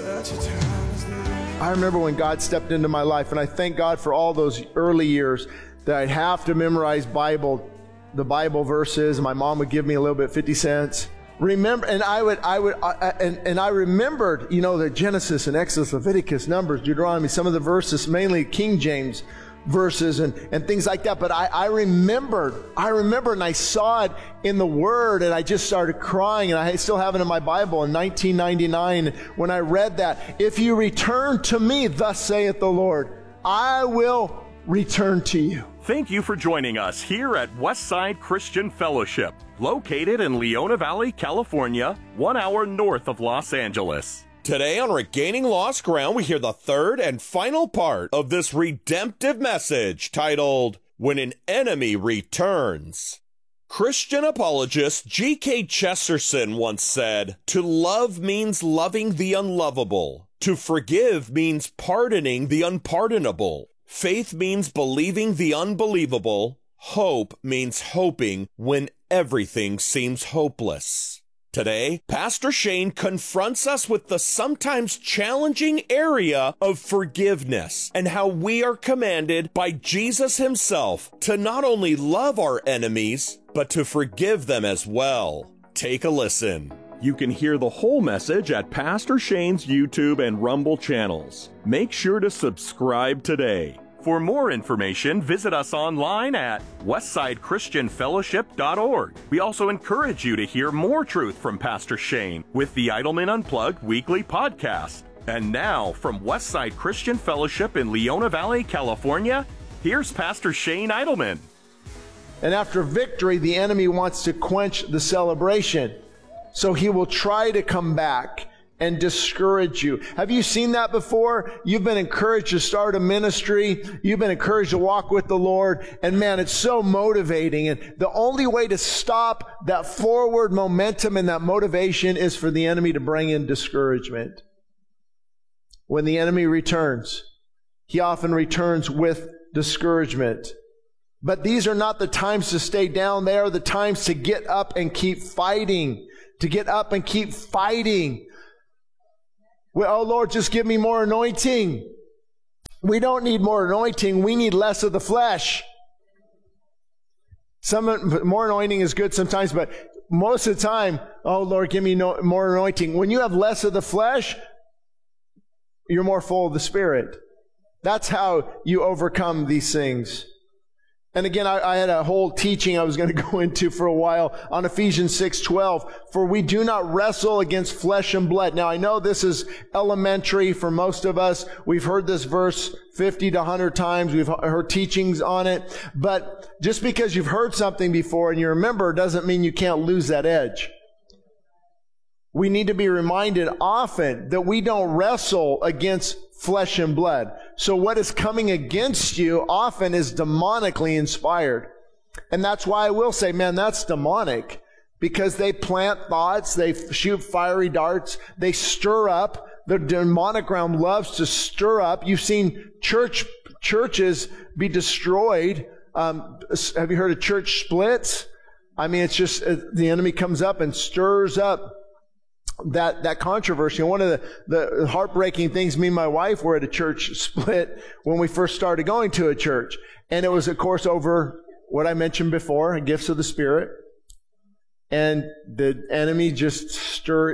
I remember when God stepped into my life, and I thank God for all those early years that I'd have to memorize the Bible verses. My mom would give me a little bit, 50 cents. Remember, and I remembered, the Genesis and Exodus, Leviticus, Numbers, Deuteronomy, some of the verses, mainly King James verses and things like that. But I remembered, and I saw it in the Word, and I just started crying, and I still have it in my Bible in 1999 when I read that. If you return to me, thus saith the Lord, I will return to you. Thank you for joining us here at Westside Christian Fellowship, located in Leona Valley, California, 1 hour north of Los Angeles. Today on Regaining Lost Ground, we hear the third and final part of this redemptive message titled, When an Enemy Returns. Christian apologist G.K. Chesterton once said, "To love means loving the unlovable. To forgive means pardoning the unpardonable. Faith means believing the unbelievable. Hope means hoping when everything seems hopeless." Today, Pastor Shane confronts us with the sometimes challenging area of forgiveness and how we are commanded by Jesus himself to not only love our enemies, but to forgive them as well. Take a listen. You can hear the whole message at Pastor Shane's YouTube and Rumble channels. Make sure to subscribe today. For more information, visit us online at westsidechristianfellowship.org. We also encourage you to hear more truth from Pastor Shane with the Idleman Unplugged weekly podcast. And now, from Westside Christian Fellowship in Leona Valley, California, here's Pastor Shane Idleman. And after victory, the enemy wants to quench the celebration. So he will try to come back and discourage you. Have you seen that before? You've been encouraged to start a ministry. You've been encouraged to walk with the Lord. And man, it's so motivating. And the only way to stop that forward momentum and that motivation is for the enemy to bring in discouragement. When the enemy returns, he often returns with discouragement. But these are not the times to stay down. They are the times to get up and keep fighting. To get up and keep fighting. Well, oh Lord, just give me more anointing. We don't need more anointing. We need less of the flesh. More anointing is good sometimes, but most of the time, oh Lord, give me more anointing. When you have less of the flesh, you're more full of the Spirit. That's how you overcome these things. And again, I had a whole teaching I was going to go into for a while on Ephesians 6:12. For we do not wrestle against flesh and blood. Now, I know this is elementary for most of us. We've heard this verse 50 to 100 times. We've heard teachings on it. But just because you've heard something before and you remember doesn't mean you can't lose that edge. We need to be reminded often that we don't wrestle against flesh and blood. So what is coming against you often is demonically inspired. And that's why I will say, man, that's demonic. Because they plant thoughts, they shoot fiery darts, they stir up. The demonic realm loves to stir up. You've seen churches be destroyed. Have you heard of church splits? I mean, it's just the enemy comes up and stirs up that controversy. And one of the heartbreaking things, me and my wife were at a church split when we first started going to a church. And it was, of course, over what I mentioned before, gifts of the Spirit. And the enemy just stirred.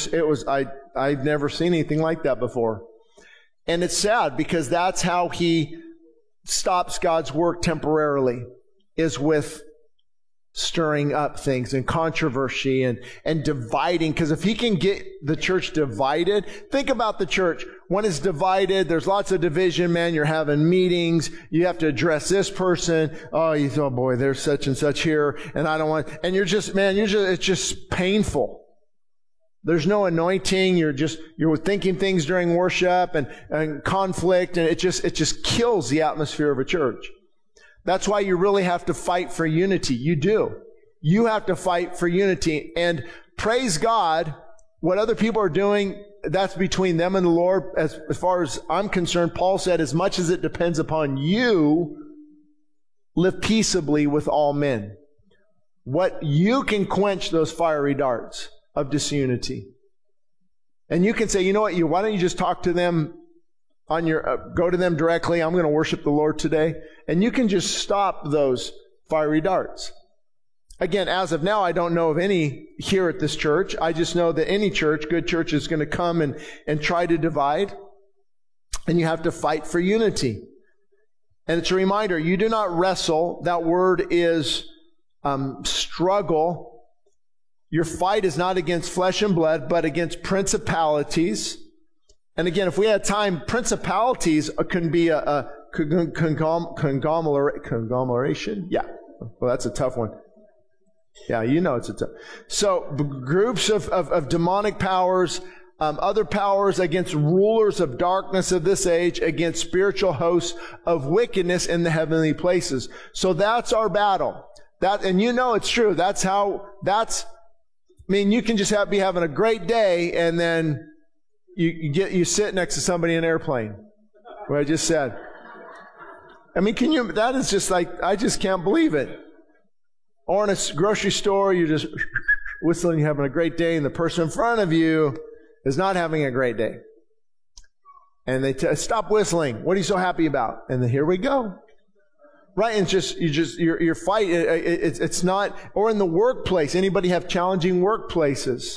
I've never seen anything like that before. And it's sad because that's how he stops God's work temporarily, is with stirring up things and controversy and dividing. Because if he can get the church divided, think about the church. When it's divided, there's lots of division, man. You're having meetings. You have to address this person. Oh boy, there's such and such here. And I don't want, and it's just painful. There's no anointing. You're thinking things during worship and conflict. And it just kills the atmosphere of a church. That's why you really have to fight for unity. You do. You have to fight for unity. And praise God, what other people are doing, that's between them and the Lord. As far as I'm concerned, Paul said, as much as it depends upon you, live peaceably with all men. What you can quench those fiery darts of disunity. And you can say, you know what, why don't you just talk to them on your, go to them directly. I'm going to worship the Lord today. And you can just stop those fiery darts. Again, as of now, I don't know of any here at this church. I just know that any church, good church, is going to come and try to divide. And you have to fight for unity. And it's a reminder, you do not wrestle. That word is struggle. Your fight is not against flesh and blood, but against principalities. And again, if we had time, principalities can be a conglomeration. Yeah. Well, that's a tough one. Yeah, you know it's a tough. So groups of demonic powers, other powers against rulers of darkness of this age, against spiritual hosts of wickedness in the heavenly places. So that's our battle. And you know it's true. You can just be having a great day, and then you sit next to somebody in an airplane. What I just said. That is just like, I just can't believe it. Or in a grocery store, you're just whistling, you're having a great day, and the person in front of you is not having a great day. And they stop whistling. What are you so happy about? And then here we go. Right, and your fight, it's not, or in the workplace. Anybody have challenging workplaces?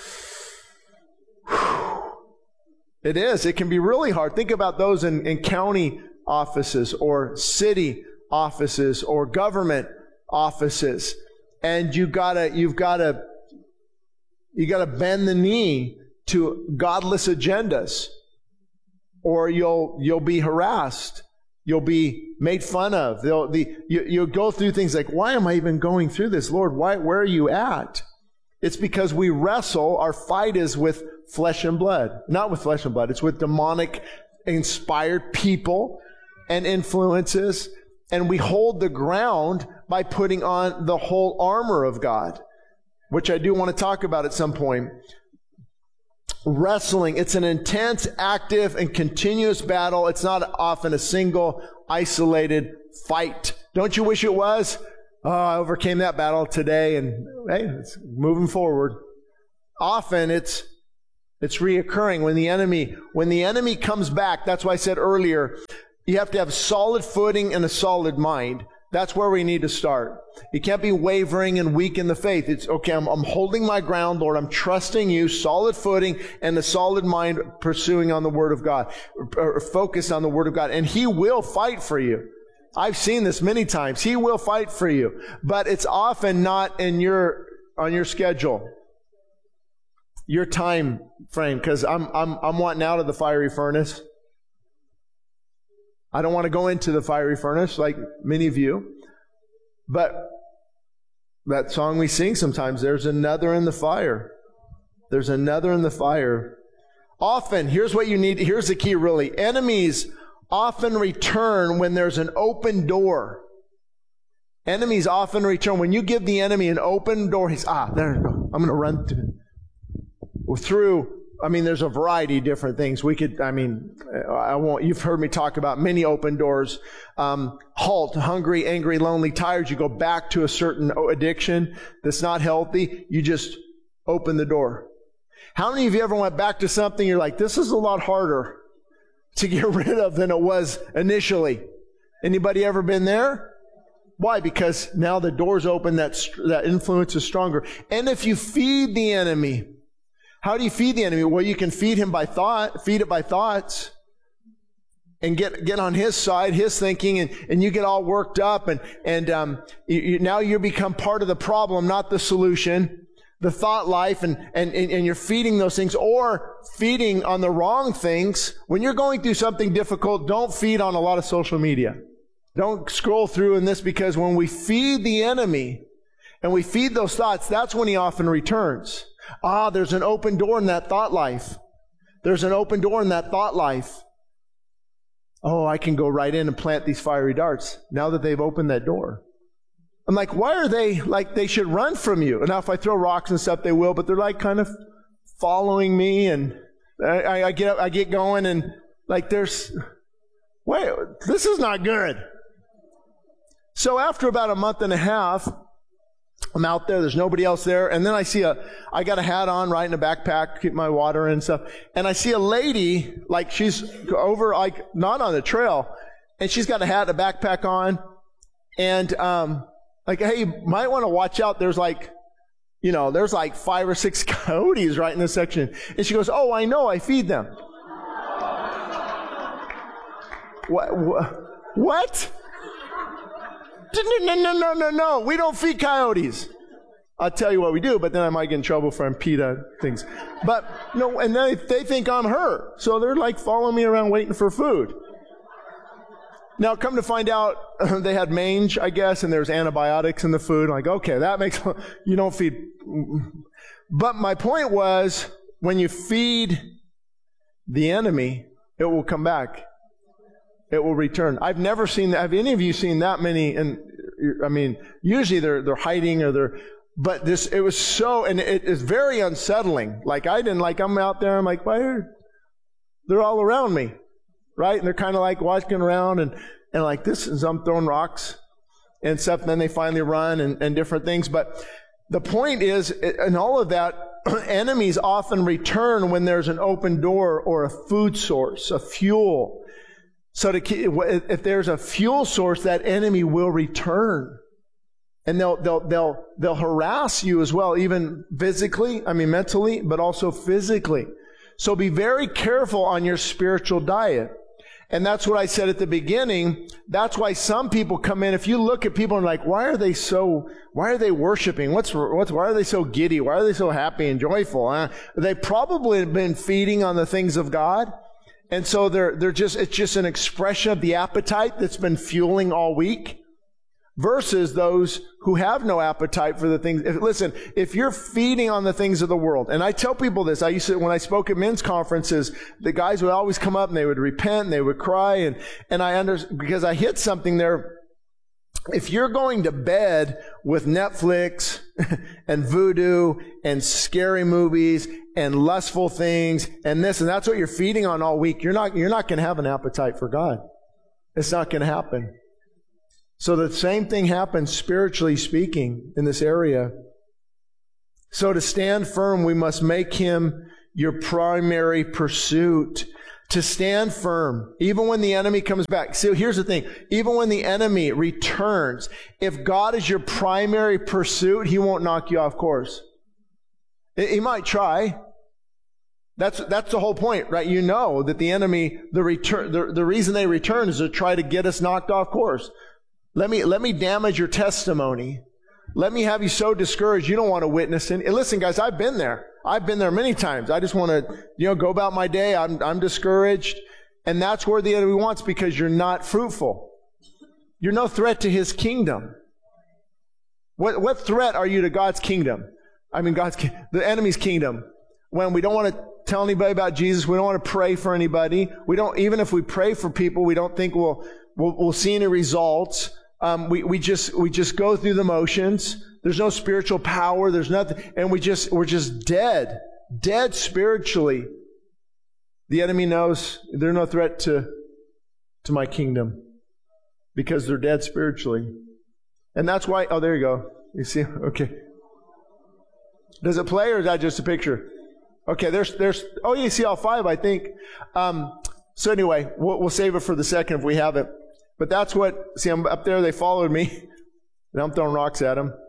It is. It can be really hard. Think about those in county offices or city offices or government offices. And you've got to bend the knee to godless agendas, or you'll be harassed. You'll be made fun of. You'll go through things like, why am I even going through this? Lord, where are you at? It's because we wrestle. Our fight is with flesh and blood. Not with flesh and blood. It's with demonic inspired people and influences. And we hold the ground by putting on the whole armor of God, which I do want to talk about at some point. Wrestling, it's an intense, active, and continuous battle. It's not often a single, isolated fight. Don't you wish it was? Oh, I overcame that battle today, and hey, it's moving forward. Often it's reoccurring when the enemy comes back. That's why I said earlier, you have to have solid footing and a solid mind. That's where we need to start. You can't be wavering and weak in the faith. It's okay, I'm holding my ground, Lord. I'm trusting you, solid footing and a solid mind, pursuing on the Word of God, or focused on the Word of God. And He will fight for you. I've seen this many times. He will fight for you. But it's often not on your schedule, your time frame, because I'm wanting out of the fiery furnace. I don't want to go into the fiery furnace like many of you. But that song we sing sometimes, there's another in the fire. There's another in the fire. Often, here's what you need. Here's the key, really. Enemies often return when there's an open door. Enemies often return. When you give the enemy an open door, he's, there you go. I'm going to run through. There's a variety of different things. You've heard me talk about many open doors. Halt, hungry, angry, lonely, tired. You go back to a certain addiction that's not healthy. You just open the door. How many of you ever went back to something you're like, this is a lot harder to get rid of than it was initially? Anybody ever been there? Why? Because now the door's open, that influence is stronger. And if you feed the enemy, how do you feed the enemy? Well, you can feed it by thoughts, and get on his side, his thinking, and you get all worked up, and now you become part of the problem, not the solution, the thought life, and you're feeding those things, or feeding on the wrong things. When you're going through something difficult, don't feed on a lot of social media. Don't scroll through in this, because when we feed the enemy, and we feed those thoughts, that's when he often returns. There's an open door in that thought life. There's an open door in that thought life. Oh, I can go right in and plant these fiery darts now that they've opened that door. I'm like, why are they like they should run from you? And now if I throw rocks and stuff, they will, but they're like kind of following me, and I get going, and like this is not good. So after about a month and a half, I'm out there. There's nobody else there. And then I got a hat on, right, in a backpack, keep my water and stuff. And I see a lady, like she's over, like not on the trail, and she's got a hat and a backpack on. And, like, hey, you might want to watch out. There's like 5 or 6 coyotes right in this section. And she goes, oh, I know, I feed them. What? No. We don't feed coyotes. I'll tell you what we do, but then I might get in trouble for PETA things. But no, and they think I'm her. So they're like following me around waiting for food. Now, come to find out, they had mange, I guess, and there's antibiotics in the food. I'm like, okay, that makes, you don't feed. But my point was, when you feed the enemy, it will come back. It will return. I've never seen that. Have any of you seen that many? And I mean, usually they're hiding but it was so, and it is very unsettling. Like I'm out there, I'm like, they're all around me, right? And they're kind of like walking around and like this, and I'm throwing rocks and stuff. And then they finally run and different things. But the point is, in all of that, enemies often return when there's an open door or a food source, a fuel. So if there's a fuel source, that enemy will return. And they'll harass you as well, even mentally, but also physically. So be very careful on your spiritual diet. And that's what I said at the beginning. That's why some people come in. If you look at people and like, why are they worshiping? Why are they so giddy? Why are they so happy and joyful? They probably have been feeding on the things of God. And so it's just an expression of the appetite that's been fueling all week, versus those who have no appetite for the things. Listen, if you're feeding on the things of the world, and I tell people this, when I spoke at men's conferences, the guys would always come up and they would repent and they would cry, because I hit something there. If you're going to bed with Netflix and voodoo and scary movies and lustful things and this, and that's what you're feeding on all week, you're not going to have an appetite for God. It's not going to happen. So the same thing happens spiritually speaking in this area. So to stand firm, we must make Him your primary pursuit. To stand firm, even when the enemy comes back. So here's the thing. Even when the enemy returns, if God is your primary pursuit, He won't knock you off course. He might try. That's the whole point, right? You know that the enemy, the reason they return is to try to get us knocked off course. Let me damage your testimony. Let me have you so discouraged you don't want to witness. And listen, guys, I've been there. I've been there many times. I just want to, go about my day. I'm discouraged. And that's where the enemy wants, because you're not fruitful. You're no threat to His kingdom. What threat are you to God's kingdom? I mean, the enemy's kingdom. When we don't want to tell anybody about Jesus, we don't want to pray for anybody. We don't, even if we pray for people, we don't think we'll see any results. We just go through the motions. There's no spiritual power. There's nothing. And we're just dead spiritually. The enemy knows they're no threat to my kingdom, because they're dead spiritually. And that's why, oh, there you go. You see? Okay. Does it play, or is that just a picture? Okay, oh, you see all 5, I think. So anyway, we'll save it for the second if we have it. But that's I'm up there, they followed me. And I'm throwing rocks at them.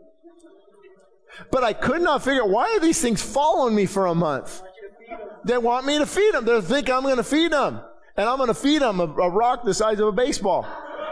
But I could not figure out, why are these things following me for a month? They want me to feed them. They think I'm going to feed them. And I'm going to feed them a rock the size of a baseball.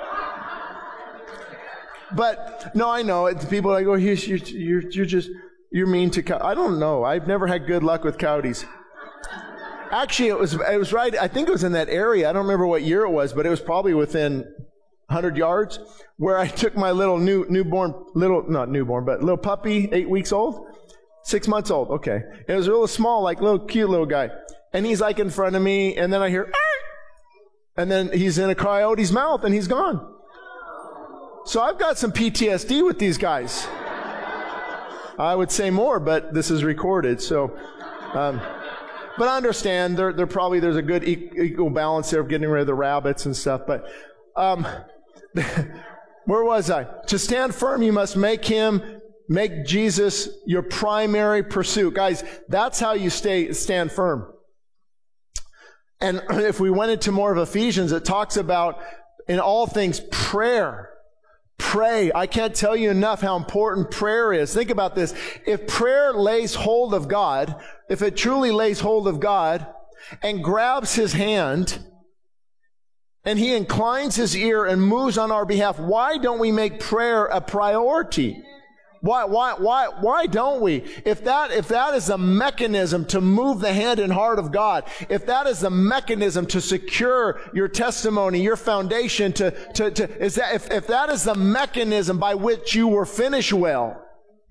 But, no, I know. People like, oh, you're mean to coyotes. I don't know. I've never had good luck with coyotes. Actually, it was right. I think it was in that area. I don't remember what year it was, but it was probably within 100 yards, where I took my little little puppy, 8 weeks old, 6 months old. Okay. It was real small, like little cute little guy. And he's like in front of me, and then I hear, and then he's in a coyote's mouth and he's gone. So I've got some PTSD with these guys. I would say more, but this is recorded. So, but I understand there's a good equal balance there of getting rid of the rabbits and stuff. But, where was I? To stand firm, you must make Him Make Jesus your primary pursuit. Guys, that's how you stand firm. And if we went into more of Ephesians, it talks about in all things prayer. Pray. I can't tell you enough how important prayer is. Think about this. If prayer lays hold of God, if it truly lays hold of God and grabs his hand and he inclines his ear and moves on our behalf, why don't we make prayer a priority? Why don't we? If that is a mechanism to move the hand and heart of God, if that is a mechanism to secure your testimony, your foundation, if that is the mechanism by which you will finish well,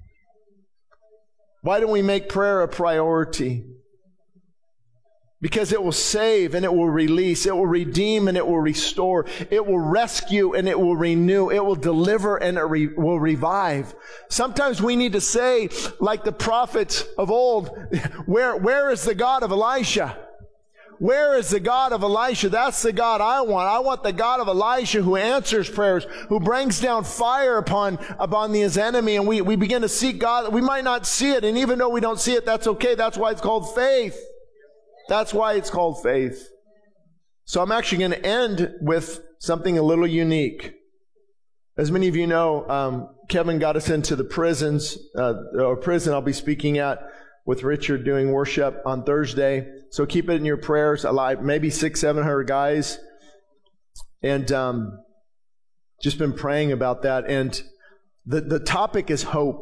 why don't we make prayer a priority? Because it will save and it will release, it will redeem and it will restore, it will rescue and it will renew, it will deliver and it will revive. Sometimes we need to say, like the prophets of old, where is the God of Elisha? Where is the God of Elisha? That's the God I want. I want the God of Elisha who answers prayers, who brings down fire upon his enemy. And we begin to seek God. We might not see it. And even though we don't see it, that's okay. That's why it's called faith. That's why it's called faith. So I'm actually going to end with something a little unique. As many of you know, Kevin got us into the prison I'll be speaking at with Richard doing worship on Thursday. So keep it in your prayers. Maybe 600-700 guys. And just been praying about that. And the topic is hope.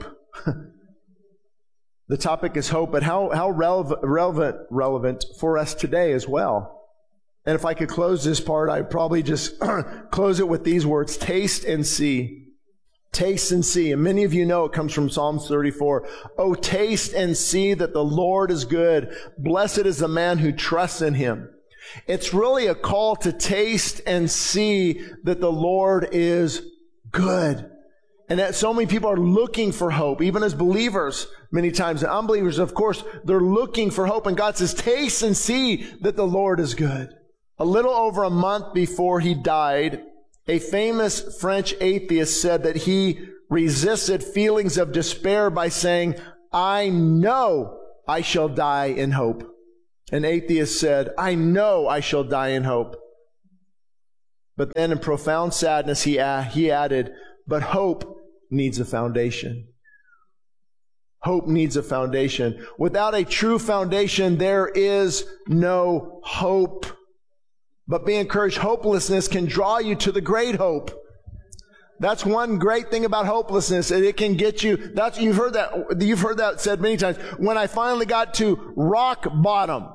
The topic is hope, but how relevant for us today as well. And if I could close this part, I'd probably just close it with these words: taste and see. Taste and see. And many of you know it comes from Psalms 34. Oh, taste and see that the Lord is good. Blessed is the man who trusts in him. It's really a call to taste and see that the Lord is good. And that so many people are looking for hope, even as believers, many times. And unbelievers, of course, they're looking for hope. And God says, taste and see that the Lord is good. A little over a month before he died, a famous French atheist said that he resisted feelings of despair by saying, I know I shall die in hope. An atheist said, I know I shall die in hope. But then in profound sadness, he added, but hope needs a foundation. Hope needs a foundation. Without a true foundation, there is no hope. But be encouraged, hopelessness can draw you to the great hope. That's one great thing about hopelessness. It can get you, you've heard that said many times. When I finally got to rock bottom.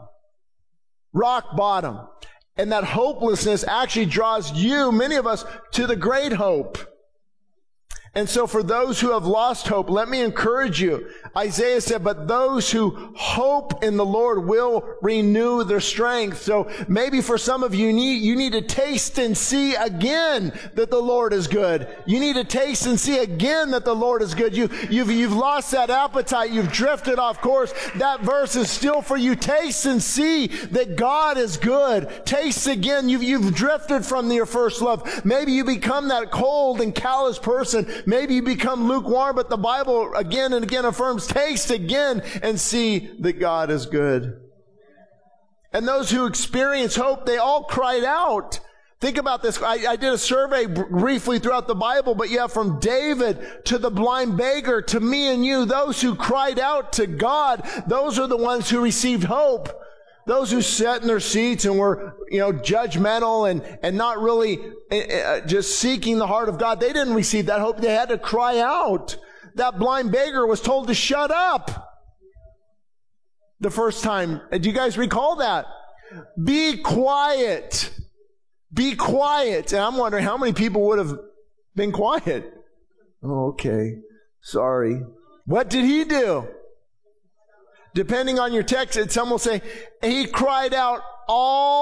And that hopelessness actually draws you, many of us, to the great hope. And so for those who have lost hope, let me encourage you. Isaiah said, but those who hope in the Lord will renew their strength. So maybe for some of you, you need to taste and see again that the Lord is good. You need to taste and see again that the Lord is good. You've lost that appetite. You've drifted off course. That verse is still for you. Taste and see that God is good. Taste again. You've drifted from your first love. Maybe you become that cold and callous person. Maybe you become lukewarm, but the Bible again and again affirms, taste again and see that God is good. And those who experience hope, they all cried out. Think about this. I did a survey briefly throughout the Bible, but you have from David to the blind beggar to me and you, those who cried out to God, those are the ones who received hope. Those who sat in their seats and were, judgmental and not really just seeking the heart of God, they didn't receive that hope. They had to cry out. That blind beggar was told to shut up the first time. Do you guys recall that? Be quiet. Be quiet. And I'm wondering how many people would have been quiet. Oh, okay. Sorry. What did he do? Depending on your text, some will say, he cried out all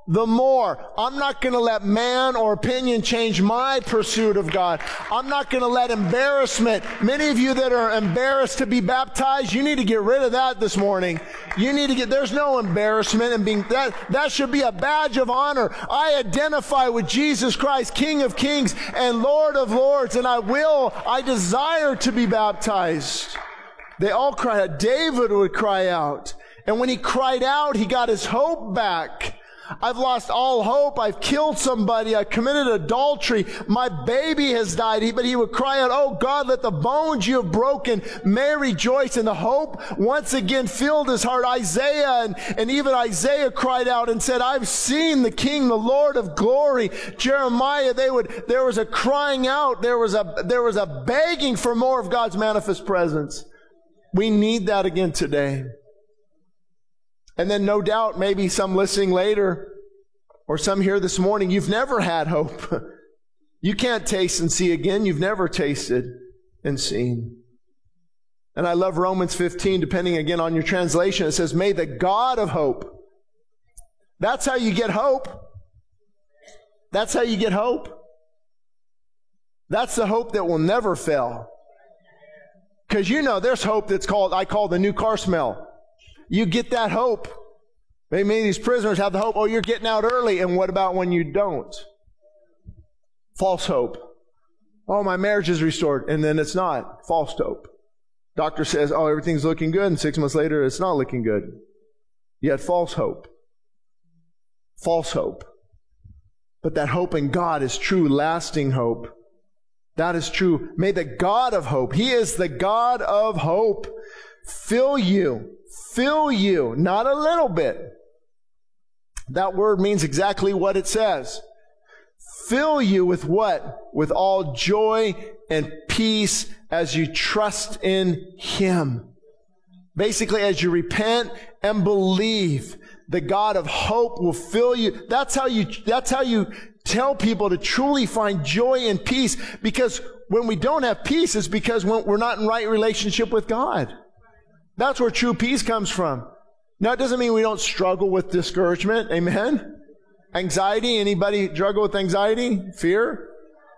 the more. I'm not going to let man or opinion change my pursuit of God. I'm not going to let embarrassment. Many of you that are embarrassed to be baptized, you need to get rid of that this morning. There's no embarrassment in being, that should be a badge of honor. I identify with Jesus Christ, King of Kings and Lord of Lords, and I desire to be baptized. They all cry out. David would cry out. And when he cried out, he got his hope back. I've lost all hope. I've killed somebody. I committed adultery. My baby has died. But he would cry out, oh God, let the bones you have broken may rejoice. And the hope once again filled his heart. Isaiah and even Isaiah cried out and said, I've seen the King, the Lord of glory. Jeremiah, there was a crying out. There was a begging for more of God's manifest presence. We need that again today. And then no doubt, maybe some listening later or some here this morning, you've never had hope. You can't taste and see again. You've never tasted and seen. And I love Romans 15, depending again on your translation. It says, may the God of hope. That's how you get hope. That's how you get hope. That's the hope that will never fail. Because there's hope I call the new car smell. You get that hope. Maybe many of these prisoners have the hope, oh, you're getting out early. And what about when you don't? False hope. Oh, my marriage is restored. And then it's not. False hope. Doctor says, oh, everything's looking good. And 6 months later, it's not looking good. Yet false hope. False hope. But that hope in God is true, lasting hope. That is true. May the God of hope, He is the God of hope, fill you, not a little bit. That word means exactly what it says. Fill you with what? With all joy and peace as you trust in Him. Basically, as you repent and believe, the God of hope will fill you. That's how you tell people to truly find joy and peace. Because when we don't have peace, it's because we're not in right relationship with God. That's where true peace comes from. Now, it doesn't mean we don't struggle with discouragement. Amen? Anxiety. Anybody struggle with anxiety? Fear?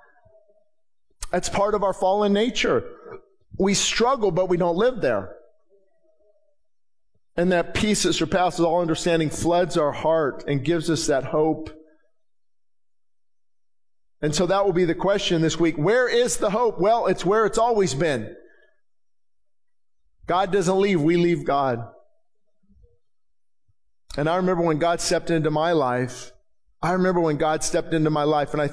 That's part of our fallen nature. We struggle, but we don't live there. And that peace that surpasses all understanding floods our heart and gives us that hope. And so that will be the question this week. Where is the hope? Well, it's where it's always been. God doesn't leave, we leave God. And I remember when God stepped into my life, and I